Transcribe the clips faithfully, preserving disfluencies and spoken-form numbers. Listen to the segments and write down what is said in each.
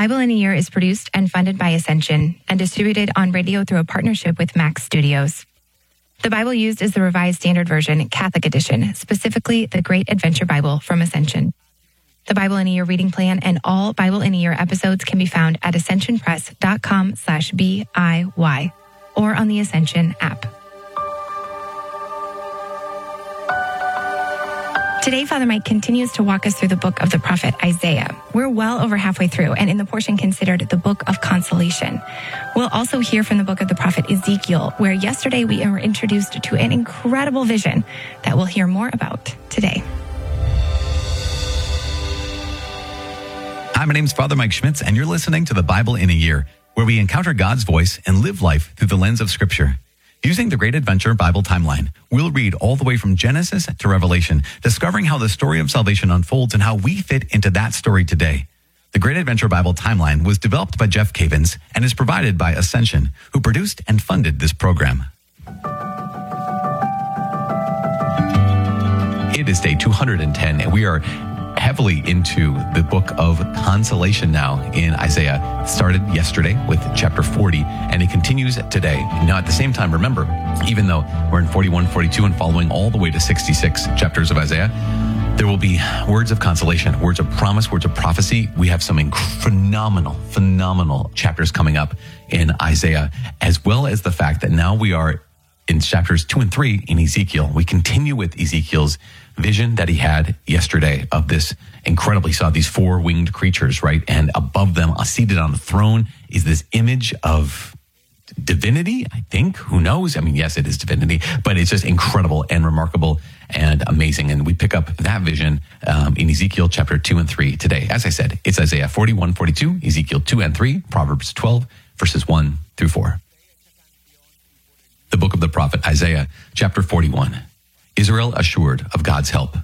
Bible in a Year is produced and funded by Ascension and distributed on radio through a partnership with Max Studios. The Bible used is the Revised Standard Version, Catholic Edition, specifically the Great Adventure Bible from Ascension. The Bible in a Year reading plan and all Bible in a Year episodes can be found at ascensionpress.com slash B-I-Y or on the Ascension app. Today, Father Mike continues to walk us through the book of the prophet Isaiah. We're well over halfway through and in the portion considered the book of consolation. We'll also hear from the book of the prophet Ezekiel, where yesterday we were introduced to an incredible vision that we'll hear more about today. Hi, my name's Father Mike Schmitz, and you're listening to the Bible in a Year, where we encounter God's voice and live life through the lens of Scripture. Using the Great Adventure Bible timeline, we'll read all the way from Genesis to Revelation, discovering how the story of salvation unfolds and how we fit into that story today. The Great Adventure Bible timeline was developed by Jeff Cavins and is provided by Ascension, who produced and funded this program. It is day two hundred ten, and we are heavily into the book of consolation now in Isaiah. It started yesterday with chapter forty, and it continues today. Now, at the same time, remember, even though we're in forty-one, forty-two, and following all the way to sixty-six chapters of Isaiah, there will be words of consolation, words of promise, words of prophecy. We have some inc- phenomenal, phenomenal chapters coming up in Isaiah, as well as the fact that now we are in chapters two and three in Ezekiel. We continue with Ezekiel's vision that he had yesterday of this incredible, he saw these four winged creatures, right? And above them, seated on the throne, is this image of divinity, I think. Who knows? I mean, yes, it is divinity, but it's just incredible and remarkable and amazing. And we pick up that vision um, in Ezekiel chapter two and three today. As I said, it's Isaiah forty-one, forty-two, Ezekiel two and three, Proverbs twelve, verses one through four. The book of the prophet Isaiah, chapter forty-one. Israel assured of God's help.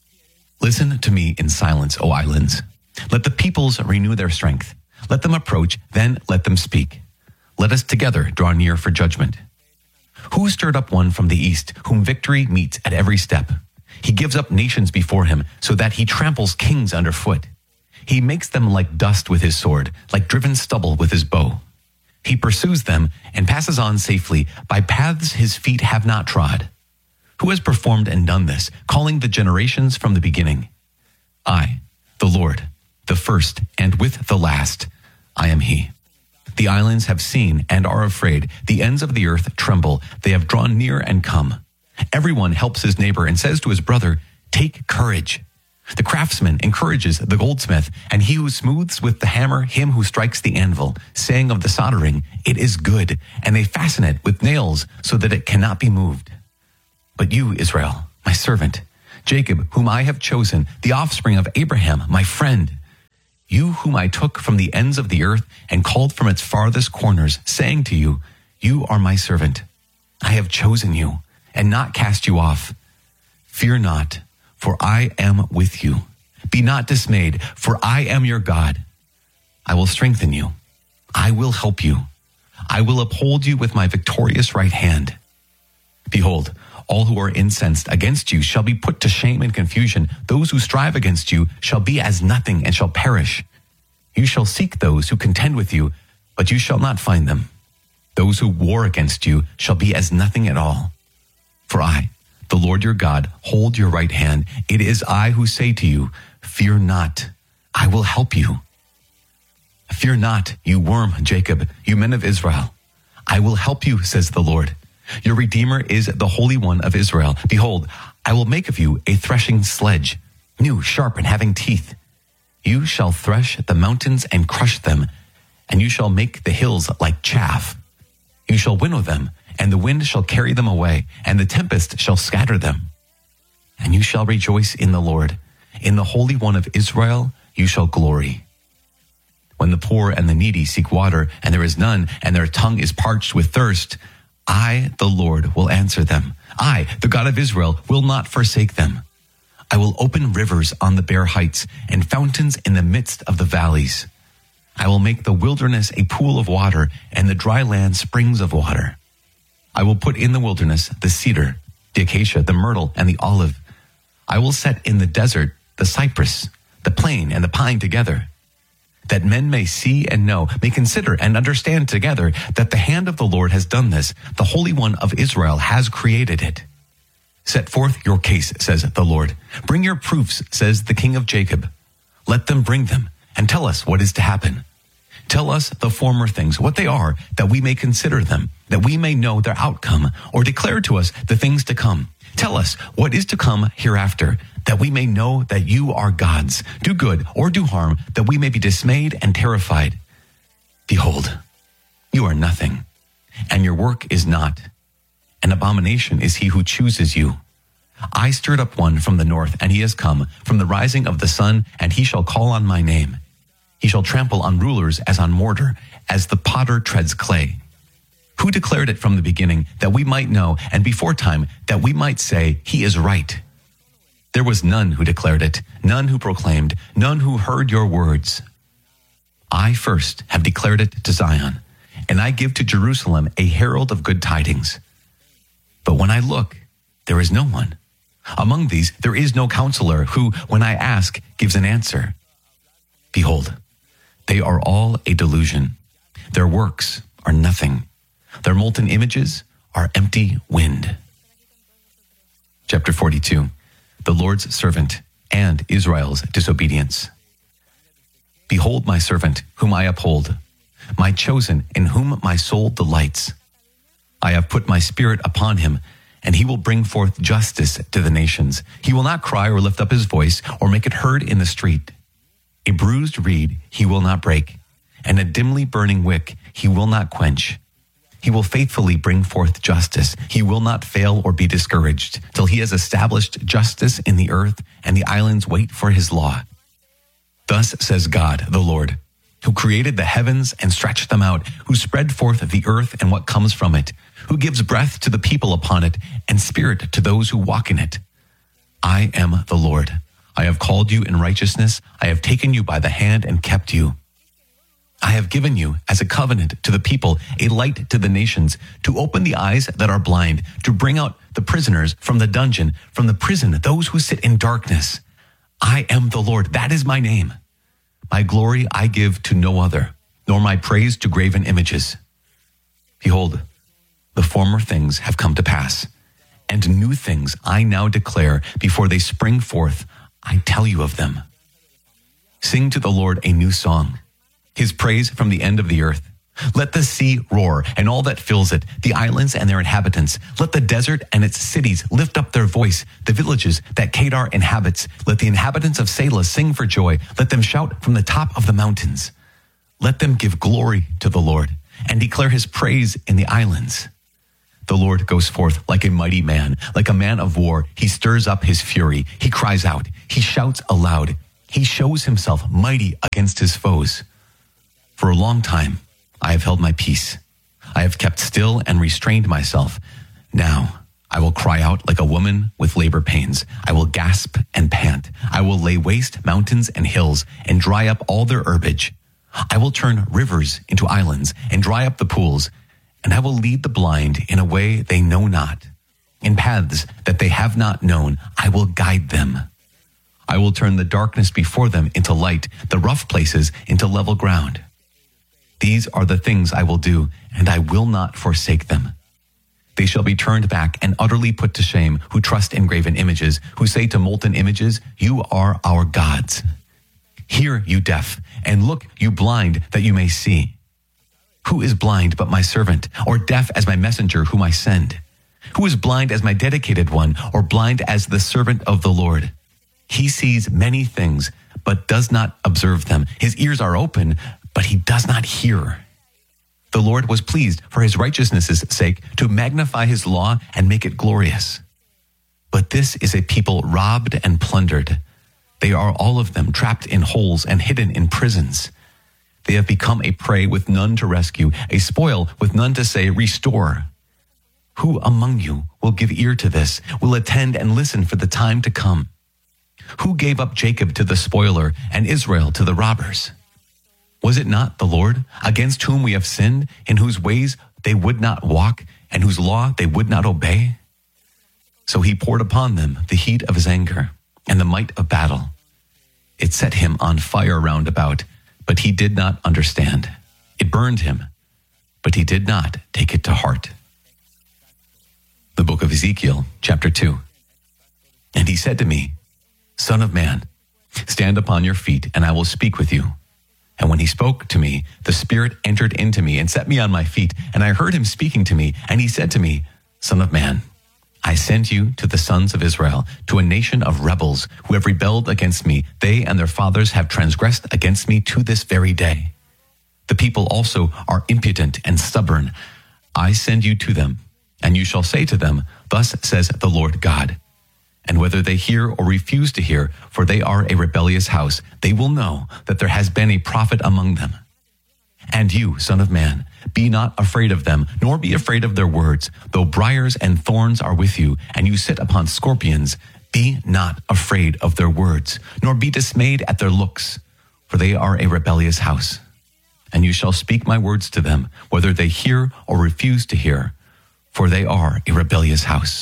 Listen to me in silence, O islands. Let the peoples renew their strength. Let them approach, then let them speak. Let us together draw near for judgment. Who stirred up one from the east, whom victory meets at every step? He gives up nations before him, so that he tramples kings underfoot. He makes them like dust with his sword, like driven stubble with his bow. He pursues them and passes on safely by paths his feet have not trod. Who has performed and done this, calling the generations from the beginning? I, the Lord, the first and with the last, I am he. The islands have seen and are afraid. The ends of the earth tremble. They have drawn near and come. Everyone helps his neighbor and says to his brother, take courage. The craftsman encourages the goldsmith, and he who smooths with the hammer him who strikes the anvil, saying of the soldering, it is good, and they fasten it with nails so that it cannot be moved. But you, Israel, my servant, Jacob, whom I have chosen, the offspring of Abraham, my friend, you whom I took from the ends of the earth and called from its farthest corners, saying to you, you are my servant. I have chosen you and not cast you off. Fear not, for I am with you. Be not dismayed, for I am your God. I will strengthen you. I will help you. I will uphold you with my victorious right hand. Behold, all who are incensed against you shall be put to shame and confusion. Those who strive against you shall be as nothing and shall perish. You shall seek those who contend with you, but you shall not find them. Those who war against you shall be as nothing at all. For I, the Lord your God, hold your right hand. It is I who say to you, fear not, I will help you. Fear not, you worm, Jacob, you men of Israel. I will help you, says the Lord. Your Redeemer is the Holy One of Israel. Behold, I will make of you a threshing sledge, new, sharp, and having teeth. You shall thresh the mountains and crush them, and you shall make the hills like chaff. You shall winnow them, and the wind shall carry them away, and the tempest shall scatter them. And you shall rejoice in the Lord. In the Holy One of Israel you shall glory. When the poor and the needy seek water, and there is none, and their tongue is parched with thirst, I, the Lord, will answer them. I, the God of Israel, will not forsake them. I will open rivers on the bare heights and fountains in the midst of the valleys. I will make the wilderness a pool of water and the dry land springs of water. I will put in the wilderness the cedar, the acacia, the myrtle, and the olive. I will set in the desert the cypress, the plane, and the pine together. that men may see and know, may consider and understand together that the hand of the Lord has done this. The Holy One of Israel has created it. Set forth your case, says the Lord. Bring your proofs, says the King of Jacob. Let them bring them, and tell us what is to happen. Tell us the former things, what they are, that we may consider them, that we may know their outcome, or declare to us the things to come. Tell us what is to come hereafter, that we may know that you are gods. Do good or do harm, that we may be dismayed and terrified. Behold, you are nothing, and your work is not. An abomination is he who chooses you. I stirred up one from the north, and he has come, from the rising of the sun, and he shall call on my name. He shall trample on rulers as on mortar, as the potter treads clay. Who declared it from the beginning, that we might know, and before time, that we might say, he is right? There was none who declared it, none who proclaimed, none who heard your words. I first have declared it to Zion, and I give to Jerusalem a herald of good tidings. But when I look, there is no one. Among these, there is no counselor who, when I ask, gives an answer. Behold, they are all a delusion. Their works are nothing. Their molten images are empty wind. Chapter forty-two, the Lord's servant and Israel's disobedience. Behold my servant, whom I uphold, my chosen, in whom my soul delights. I have put my spirit upon him, and he will bring forth justice to the nations. He will not cry or lift up his voice or make it heard in the street. A bruised reed he will not break, and a dimly burning wick he will not quench. He will faithfully bring forth justice. He will not fail or be discouraged till he has established justice in the earth, and the islands wait for his law. Thus says God, the Lord, who created the heavens and stretched them out, who spread forth the earth and what comes from it, who gives breath to the people upon it and spirit to those who walk in it. I am the Lord. I have called you in righteousness. I have taken you by the hand and kept you. I have given you as a covenant to the people, a light to the nations, to open the eyes that are blind, to bring out the prisoners from the dungeon, from the prison, those who sit in darkness. I am the Lord. That is my name. My glory I give to no other, nor my praise to graven images. Behold, the former things have come to pass, and new things I now declare before they spring forth. I tell you of them. Sing to the Lord a new song, his praise from the end of the earth. Let the sea roar and all that fills it, the islands and their inhabitants. Let the desert and its cities lift up their voice, the villages that Kedar inhabits. Let the inhabitants of Selah sing for joy. Let them shout from the top of the mountains. Let them give glory to the Lord and declare his praise in the islands. The Lord goes forth like a mighty man, like a man of war. He stirs up his fury. He cries out. He shouts aloud. He shows himself mighty against his foes. For a long time, I have held my peace. I have kept still and restrained myself. Now I will cry out like a woman with labor pains. I will gasp and pant. I will lay waste mountains and hills and dry up all their herbage. I will turn rivers into islands and dry up the pools. And I will lead the blind in a way they know not. In paths that they have not known, I will guide them. I will turn the darkness before them into light, the rough places into level ground. These are the things I will do, and I will not forsake them. They shall be turned back and utterly put to shame who trust in graven images, who say to molten images, you are our gods. Hear, you deaf, and look, you blind, that you may see. Who is blind but my servant, or deaf as my messenger whom I send? Who is blind as my dedicated one, or blind as the servant of the Lord? He sees many things, but does not observe them. His ears are open, but he does not hear. The Lord was pleased for his righteousness' sake to magnify his law and make it glorious. But this is a people robbed and plundered. They are all of them trapped in holes and hidden in prisons. They have become a prey with none to rescue, a spoil with none to say, restore. Who among you will give ear to this, will attend and listen for the time to come? Who gave up Jacob to the spoiler and Israel to the robbers? Was it not the Lord, against whom we have sinned, in whose ways they would not walk, and whose law they would not obey? So he poured upon them the heat of his anger and the might of battle. It set him on fire round about, but he did not understand. It burned him, but he did not take it to heart. The book of Ezekiel, chapter two. And he said to me, Son of man, stand upon your feet, and I will speak with you. And when he spoke to me, the Spirit entered into me and set me on my feet, and I heard him speaking to me, and he said to me, Son of man, I send you to the sons of Israel, to a nation of rebels who have rebelled against me. They and their fathers have transgressed against me to this very day. The people also are impudent and stubborn. I send you to them, and you shall say to them, Thus says the Lord God. And whether they hear or refuse to hear, for they are a rebellious house, they will know that there has been a prophet among them. And you, son of man, be not afraid of them, nor be afraid of their words. Though briars and thorns are with you, and you sit upon scorpions, be not afraid of their words, nor be dismayed at their looks, for they are a rebellious house. And you shall speak my words to them, whether they hear or refuse to hear, for they are a rebellious house.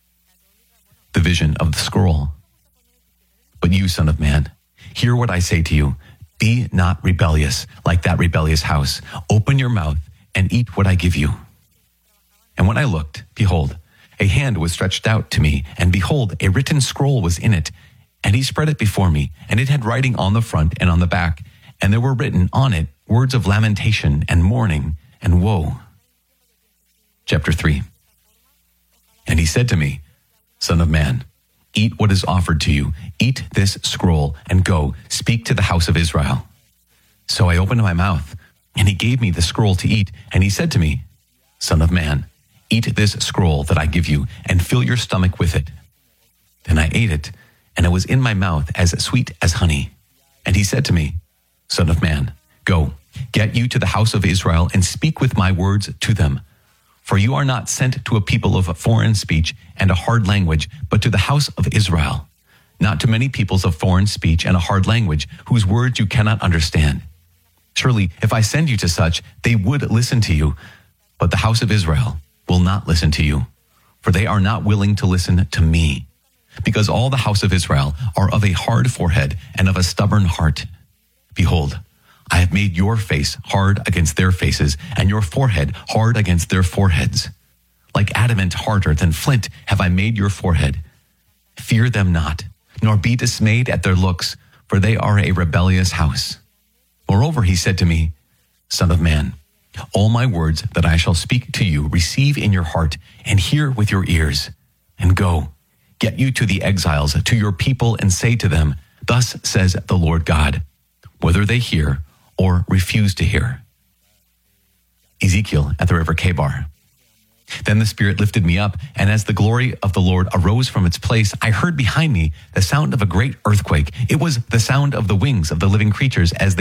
The vision of the scroll. But you, son of man, hear what I say to you. Be not rebellious like that rebellious house. Open your mouth and eat what I give you. And when I looked, behold, a hand was stretched out to me, and behold, a written scroll was in it. And he spread it before me, and it had writing on the front and on the back, and there were written on it words of lamentation and mourning and woe. Chapter three. And he said to me, Son of man, eat what is offered to you. Eat this scroll and go, speak to the house of Israel. So I opened my mouth, and he gave me the scroll to eat. And he said to me, Son of man, eat this scroll that I give you, and fill your stomach with it. Then I ate it, and it was in my mouth as sweet as honey. And he said to me, Son of man, go, get you to the house of Israel, and speak with my words to them. For you are not sent to a people of foreign speech and a hard language, but to the house of Israel, not to many peoples of foreign speech and a hard language, whose words you cannot understand. Surely, if I send you to such, they would listen to you, but the house of Israel will not listen to you, for they are not willing to listen to me, because all the house of Israel are of a hard forehead and of a stubborn heart. Behold, I have made your face hard against their faces, and your forehead hard against their foreheads. Like adamant harder than flint have I made your forehead. Fear them not, nor be dismayed at their looks, for they are a rebellious house. Moreover, he said to me, Son of man, all my words that I shall speak to you receive in your heart, and hear with your ears, and go, get you to the exiles, to your people, and say to them, Thus says the Lord God, whether they hear or refuse to hear. Ezekiel at the river Kebar. Then the Spirit lifted me up, and as the glory of the Lord arose from its place, I heard behind me the sound of a great earthquake. It was the sound of the wings of the living creatures as they